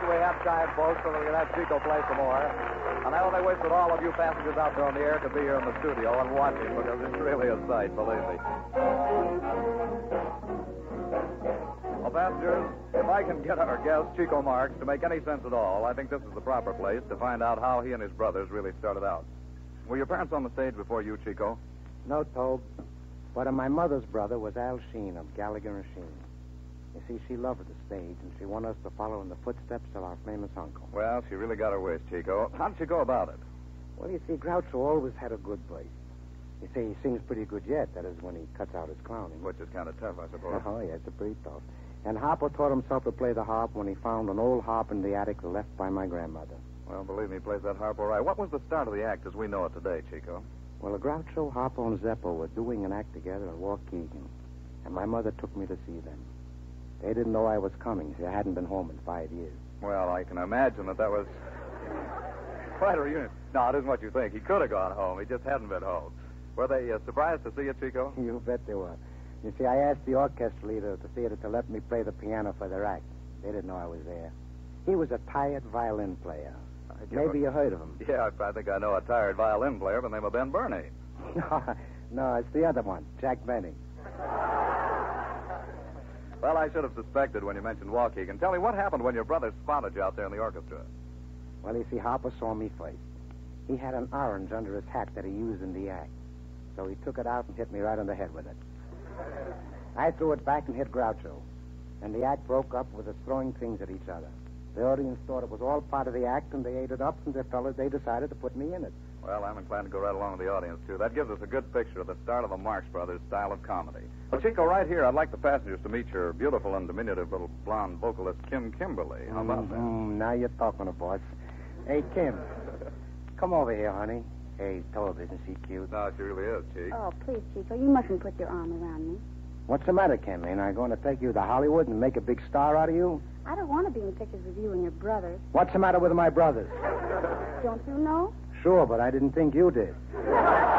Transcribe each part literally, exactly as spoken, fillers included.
after we had time, folks, so that we could have Chico play some more. And I only wish that all of you passengers out there on the air could be here in the studio and watch him, because it's really a sight, believe me. Well, passengers, if I can get our guest, Chico Marx, to make any sense at all, I think this is the proper place to find out how he and his brothers really started out. Were your parents on the stage before you, Chico? No, Tobe. But uh, my mother's brother was Al Sheen of Gallagher and Sheen. You see, she loved the stage, and she wanted us to follow in the footsteps of our famous uncle. Well, she really got her wish, Chico. How'd she go about it? Well, you see, Groucho always had a good voice. You see, he sings pretty good yet. That is, when he cuts out his clowning. Which is kind of tough, I suppose. Oh, yeah, it's a pretty tough. And Harpo taught himself to play the harp when he found an old harp in the attic left by my grandmother. Well, believe me, he plays that harp all right. What was the start of the act as we know it today, Chico? Well, Groucho, Harpo, and Zeppo were doing an act together at Waukegan, and my mother took me to see them. They didn't know I was coming. See, I hadn't been home in five years. Well, I can imagine that that was quite a reunion. No, it isn't what you think. He could have gone home. He just hadn't been home. Were they uh, surprised to see you, Chico? You bet they were. You see, I asked the orchestra leader of the theater to let me play the piano for their act. They didn't know I was there. He was a tired violin player. Maybe you heard of him. Yeah, I think I know a tired violin player by the name of Ben Burney. No, no, it's the other one, Jack Benny. Well, I should have suspected when you mentioned Waukegan. Tell me, what happened when your brother spotted you out there in the orchestra? Well, you see, Harper saw me first. He had an orange under his hat that he used in the act. So he took it out and hit me right on the head with it. I threw it back and hit Groucho. And the act broke up with us throwing things at each other. The audience thought it was all part of the act, and they ate it up, and they fellas, they decided to put me in it. Well, I'm inclined to go right along with the audience, too. That gives us a good picture of the start of the Marx Brothers style of comedy. Well, Chico, right here, I'd like the passengers to meet your beautiful and diminutive little blonde vocalist, Kim Kimberly. How about that? Mm-hmm. Now you're talking to boss. Hey, Kim, come over here, honey. Hey, Tobe, isn't she cute? No, she really is, Chico. Oh, please, Chico, you mustn't put your arm around me. What's the matter, Kim? Ain't I going to take you to Hollywood and make a big star out of you? I don't want to be in pictures with you and your brothers. What's the matter with my brothers? Don't you know? Sure, but I didn't think you did. Well,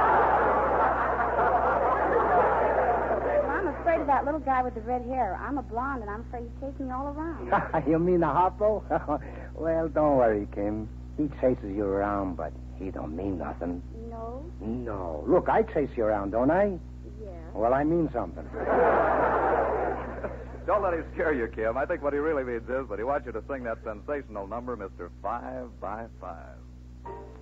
I'm afraid of that little guy with the red hair. I'm a blonde, and I'm afraid he'd chase me all around. You mean the Harpo? Well, don't worry, Kim. He chases you around, but he don't mean nothing. No? No. Look, I chase you around, don't I? Yeah. Well, I mean something. Don't let him scare you, Kim. I think what he really means is that he wants you to sing that sensational number, Mister Five by Five.